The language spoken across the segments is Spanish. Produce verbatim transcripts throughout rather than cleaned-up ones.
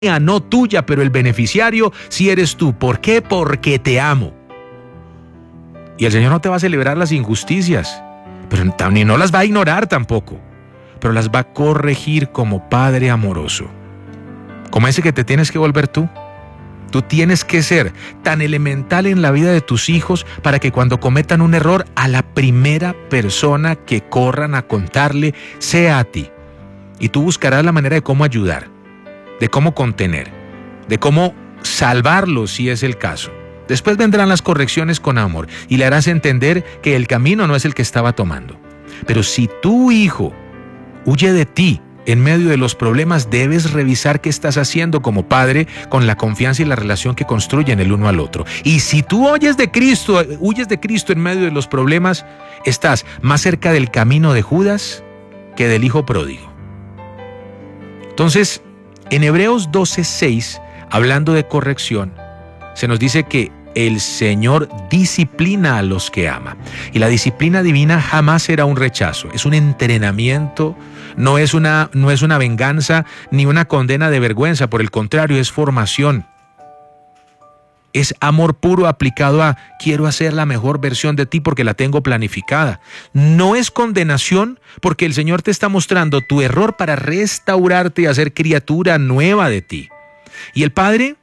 no tuya, pero el beneficiario sí eres tú. ¿Por qué? Porque te amo. Y el Señor no te va a celebrar las injusticias, pero ni no las va a ignorar tampoco, pero las va a corregir como Padre amoroso. Como ese que te tienes que volver tú. Tú tienes que ser tan elemental en la vida de tus hijos para que cuando cometan un error, a la primera persona que corran a contarle sea a ti. Y tú buscarás la manera de cómo ayudar, de cómo contener, de cómo salvarlos si es el caso. Después vendrán las correcciones con amor y le harás entender que el camino no es el que estaba tomando. Pero si tu hijo huye de ti en medio de los problemas, debes revisar qué estás haciendo como padre con la confianza y la relación que construyen el uno al otro. Y si tú huyes de Cristo, huyes de Cristo en medio de los problemas, estás más cerca del camino de Judas que del hijo pródigo. Entonces, en Hebreos doce seis, hablando de corrección, se nos dice que el Señor disciplina a los que ama. Y la disciplina divina jamás será un rechazo, es un entrenamiento, no es una, no es una venganza ni una condena de vergüenza, por el contrario, es formación. Es amor puro aplicado a quiero hacer la mejor versión de ti porque la tengo planificada. No es condenación porque el Señor te está mostrando tu error para restaurarte y hacer criatura nueva de ti. Y el Padre,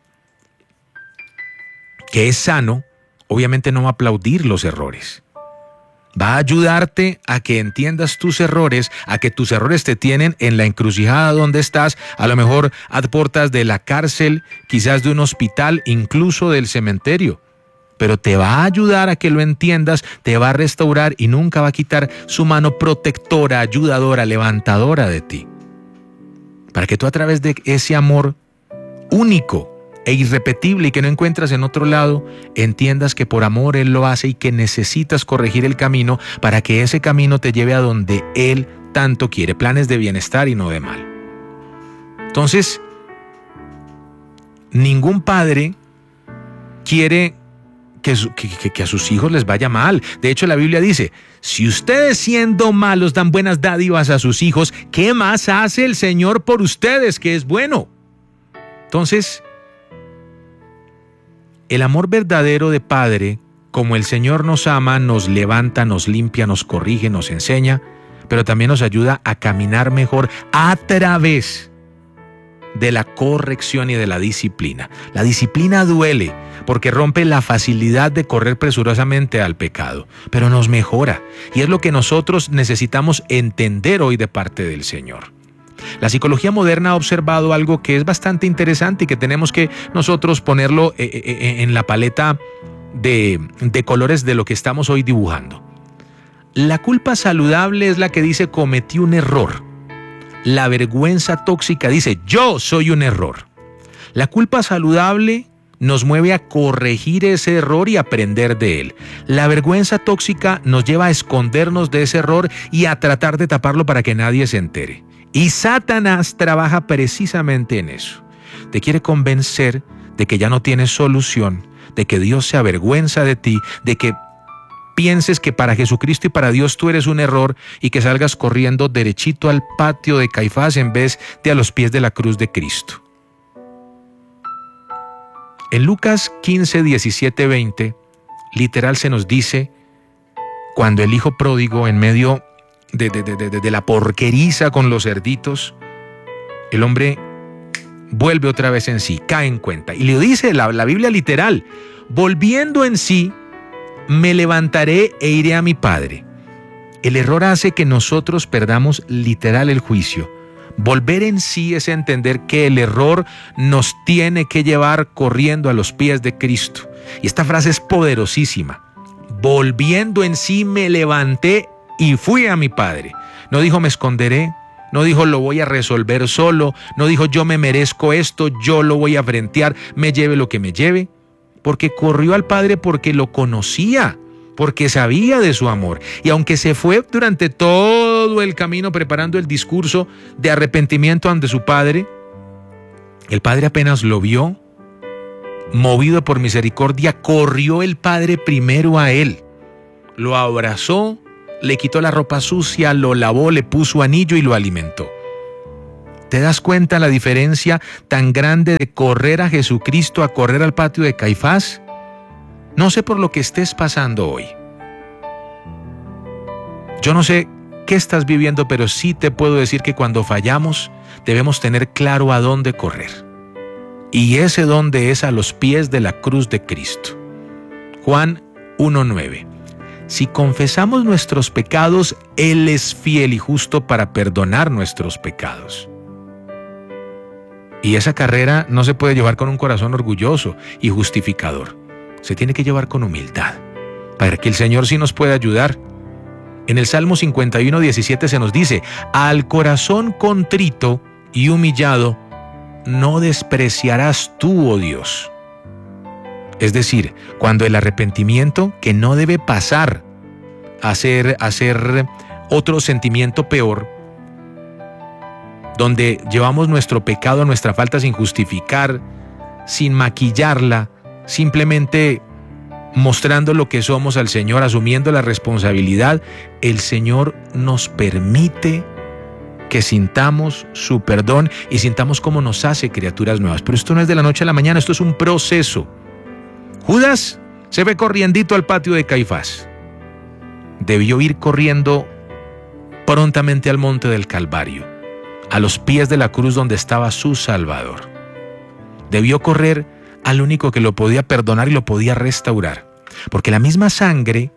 que es sano, obviamente no va a aplaudir los errores. Va a ayudarte a que entiendas tus errores, a que tus errores te tienen en la encrucijada donde estás, a lo mejor a puertas de la cárcel, quizás de un hospital, incluso del cementerio. Pero te va a ayudar a que lo entiendas, te va a restaurar y nunca va a quitar su mano protectora, ayudadora, levantadora de ti. Para que tú a través de ese amor único e irrepetible y que no encuentras en otro lado, entiendas que por amor Él lo hace y que necesitas corregir el camino para que ese camino te lleve a donde Él tanto quiere, planes de bienestar y no de mal. Entonces, ningún padre quiere que, que, que a sus hijos les vaya mal. De hecho, la Biblia dice, si ustedes siendo malos dan buenas dádivas a sus hijos, ¿qué más hace el Señor por ustedes que es bueno? Entonces, el amor verdadero de padre, como el Señor nos ama, nos levanta, nos limpia, nos corrige, nos enseña, pero también nos ayuda a caminar mejor a través de la corrección y de la disciplina. La disciplina duele porque rompe la facilidad de correr presurosamente al pecado, pero nos mejora y es lo que nosotros necesitamos entender hoy de parte del Señor. La psicología moderna ha observado algo que es bastante interesante y que tenemos que nosotros ponerlo en la paleta de, de colores de lo que estamos hoy dibujando. La culpa saludable es la que dice cometí un error. La vergüenza tóxica dice yo soy un error. La culpa saludable nos mueve a corregir ese error y aprender de él. La vergüenza tóxica nos lleva a escondernos de ese error y a tratar de taparlo para que nadie se entere. Y Satanás trabaja precisamente en eso. Te quiere convencer de que ya no tienes solución, de que Dios se avergüenza de ti, de que pienses que para Jesucristo y para Dios tú eres un error y que salgas corriendo derechito al patio de Caifás en vez de a los pies de la cruz de Cristo. En Lucas quince, diecisiete, veinte, literal se nos dice, cuando el hijo pródigo en medio De, de, de, de, de la porqueriza con los cerditos, el hombre vuelve otra vez en sí, cae en cuenta. Y le dice la, la Biblia literal, volviendo en sí, me levantaré e iré a mi padre. El error hace que nosotros perdamos literal el juicio. Volver en sí es entender que el error nos tiene que llevar corriendo a los pies de Cristo. Y esta frase es poderosísima. Volviendo en sí me levanté y fui a mi padre. No dijo me esconderé, no dijo lo voy a resolver solo, no dijo yo me merezco esto, yo lo voy a frentear, me lleve lo que me lleve, porque corrió al padre porque lo conocía, porque sabía de su amor. Y aunque se fue durante todo el camino preparando el discurso de arrepentimiento ante su padre, el padre apenas lo vio, movido por misericordia, corrió el padre primero a él, lo abrazó, le quitó la ropa sucia, lo lavó, le puso anillo y lo alimentó. ¿Te das cuenta la diferencia tan grande de correr a Jesucristo a correr al patio de Caifás? No sé por lo que estés pasando hoy. Yo no sé qué estás viviendo, pero sí te puedo decir que cuando fallamos debemos tener claro a dónde correr. Y ese dónde es a los pies de la cruz de Cristo. Juan uno nueve. Si confesamos nuestros pecados, Él es fiel y justo para perdonar nuestros pecados. Y esa carrera no se puede llevar con un corazón orgulloso y justificador. Se tiene que llevar con humildad, para que el Señor sí nos pueda ayudar. En el Salmo cincuenta y uno diecisiete se nos dice: al corazón contrito y humillado no despreciarás tú, oh Dios. Es decir, cuando el arrepentimiento, que no debe pasar a ser, a ser otro sentimiento peor, donde llevamos nuestro pecado, nuestra falta sin justificar, sin maquillarla, simplemente mostrando lo que somos al Señor, asumiendo la responsabilidad, el Señor nos permite que sintamos su perdón y sintamos cómo nos hace criaturas nuevas. Pero esto no es de la noche a la mañana, esto es un proceso. Judas se ve corriendito al patio de Caifás. Debió ir corriendo prontamente al monte del Calvario, a los pies de la cruz donde estaba su Salvador. Debió correr al único que lo podía perdonar y lo podía restaurar, porque la misma sangre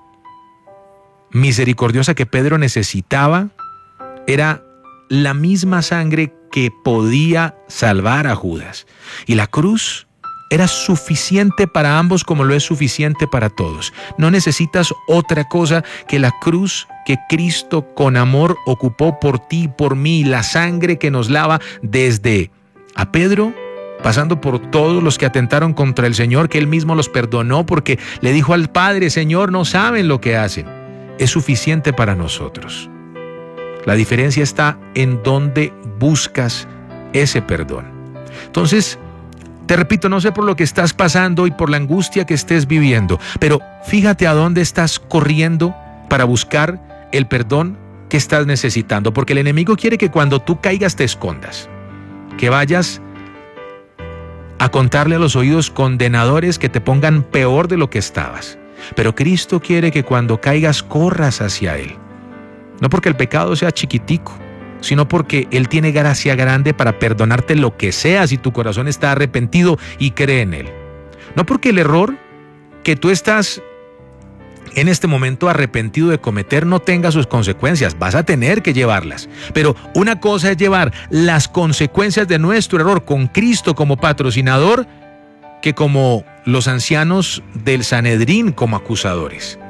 misericordiosa que Pedro necesitaba era la misma sangre que podía salvar a Judas. Y la cruz era suficiente para ambos como lo es suficiente para todos. No necesitas otra cosa que la cruz que Cristo con amor ocupó por ti y por mí, la sangre que nos lava desde a Pedro, pasando por todos los que atentaron contra el Señor, que Él mismo los perdonó porque le dijo al Padre: Señor, no saben lo que hacen. Es suficiente para nosotros. La diferencia está en dónde buscas ese perdón. Entonces, te repito, no sé por lo que estás pasando y por la angustia que estés viviendo, pero fíjate a dónde estás corriendo para buscar el perdón que estás necesitando, porque el enemigo quiere que cuando tú caigas te escondas, que vayas a contarle a los oídos condenadores que te pongan peor de lo que estabas. Pero Cristo quiere que cuando caigas corras hacia Él, no porque el pecado sea chiquitico, sino porque Él tiene gracia grande para perdonarte lo que sea si tu corazón está arrepentido y cree en Él. No porque el error que tú estás en este momento arrepentido de cometer no tenga sus consecuencias, vas a tener que llevarlas. Pero una cosa es llevar las consecuencias de nuestro error con Cristo como patrocinador, que como los ancianos del Sanedrín como acusadores.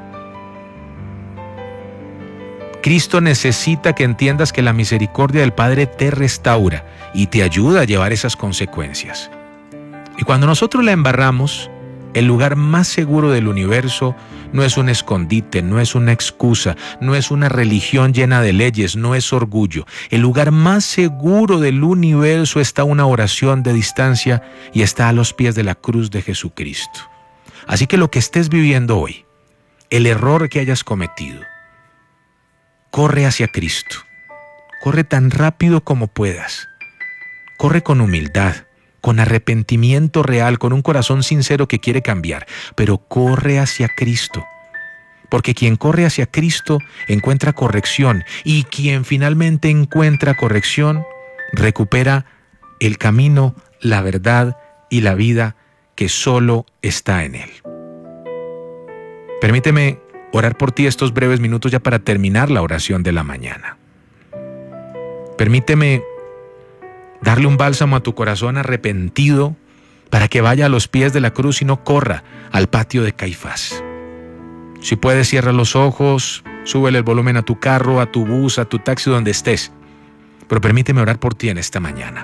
Cristo necesita que entiendas que la misericordia del Padre te restaura y te ayuda a llevar esas consecuencias. Y cuando nosotros la embarramos, el lugar más seguro del universo no es un escondite, no es una excusa, no es una religión llena de leyes, no es orgullo. El lugar más seguro del universo está a una oración de distancia y está a los pies de la cruz de Jesucristo. Así que lo que estés viviendo hoy, el error que hayas cometido, corre hacia Cristo. Corre tan rápido como puedas. Corre con humildad, con arrepentimiento real, con un corazón sincero que quiere cambiar, pero corre hacia Cristo. Porque quien corre hacia Cristo encuentra corrección, y quien finalmente encuentra corrección recupera el camino, la verdad y la vida que solo está en Él. Permíteme orar por ti estos breves minutos ya para terminar la oración de la mañana. Permíteme darle un bálsamo a tu corazón arrepentido para que vaya a los pies de la cruz y no corra al patio de Caifás. Si puedes, cierra los ojos, súbele el volumen a tu carro, a tu bus, a tu taxi, donde estés. Pero permíteme orar por ti en esta mañana.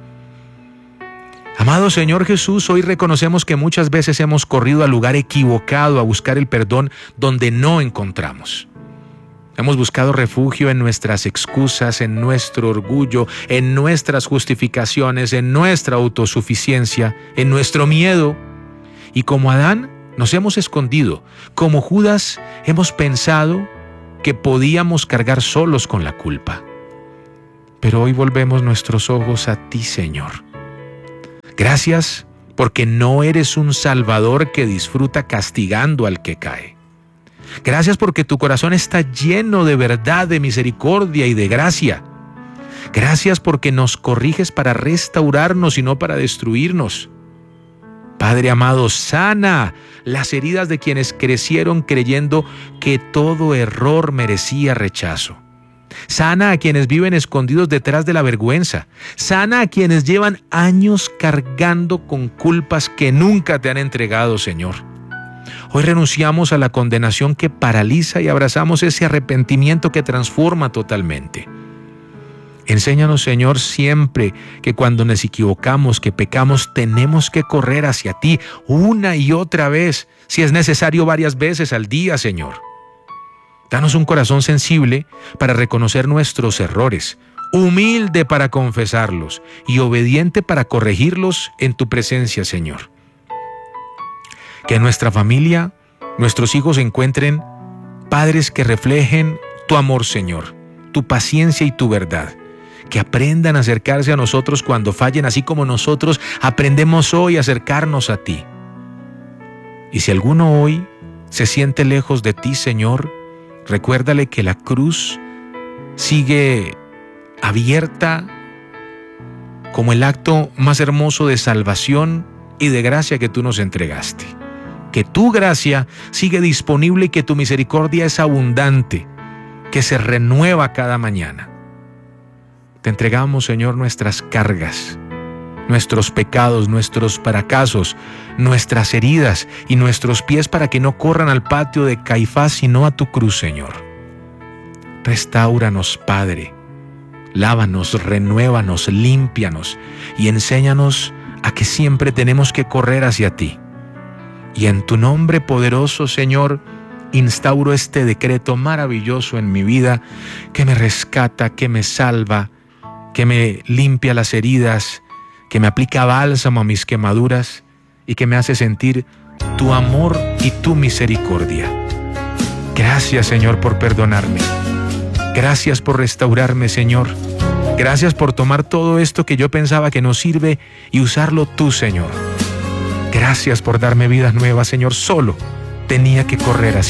Amado Señor Jesús, hoy reconocemos que muchas veces hemos corrido al lugar equivocado a buscar el perdón donde no encontramos. Hemos buscado refugio en nuestras excusas, en nuestro orgullo, en nuestras justificaciones, en nuestra autosuficiencia, en nuestro miedo. Y como Adán, nos hemos escondido. Como Judas, hemos pensado que podíamos cargar solos con la culpa. pero hoy volvemos nuestros ojos a ti, Señor. Gracias porque no eres un Salvador que disfruta castigando al que cae. Gracias porque tu corazón está lleno de verdad, de misericordia y de gracia. Gracias porque nos corriges para restaurarnos y no para destruirnos. Padre amado, sana las heridas de quienes crecieron creyendo que todo error merecía rechazo. Sana a quienes viven escondidos detrás de la vergüenza. Sana a quienes llevan años cargando con culpas que nunca te han entregado, Señor. Hoy renunciamos a la condenación que paraliza y abrazamos ese arrepentimiento que transforma totalmente. Enséñanos, Señor, siempre que cuando nos equivocamos, que pecamos, tenemos que correr hacia ti una y otra vez, si es necesario varias veces al día, Señor. Danos un corazón sensible para reconocer nuestros errores, humilde para confesarlos y obediente para corregirlos en tu presencia, Señor. Que en nuestra familia, nuestros hijos encuentren padres que reflejen tu amor, Señor, tu paciencia y tu verdad. Que aprendan a acercarse a nosotros cuando fallen, así como nosotros aprendemos hoy a acercarnos a ti. Y si alguno hoy se siente lejos de ti, Señor, recuérdale que la cruz sigue abierta como el acto más hermoso de salvación y de gracia que tú nos entregaste. Que tu gracia sigue disponible y que tu misericordia es abundante, que se renueva cada mañana. Te entregamos, Señor, nuestras cargas, nuestros pecados, nuestros fracasos, nuestras heridas y nuestros pies para que no corran al patio de Caifás, sino a tu cruz, Señor. Restáuranos, Padre. Lávanos, renuévanos, límpianos y enséñanos a que siempre tenemos que correr hacia ti. Y en tu nombre poderoso, Señor, instauro este decreto maravilloso en mi vida que me rescata, que me salva, que me limpia las heridas, que me aplica bálsamo a mis quemaduras y que me hace sentir tu amor y tu misericordia. Gracias, Señor, por perdonarme. Gracias por restaurarme, Señor. Gracias por tomar todo esto que yo pensaba que no sirve y usarlo tú, Señor. Gracias por darme vidas nuevas, Señor. Solo tenía que correr hacia